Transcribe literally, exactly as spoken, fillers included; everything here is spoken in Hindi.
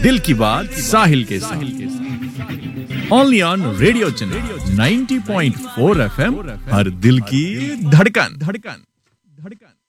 दिल की बात साहिल के साथ only on radio channel ninety point four FM, हर दिल की धड़कन धड़कन धड़कन।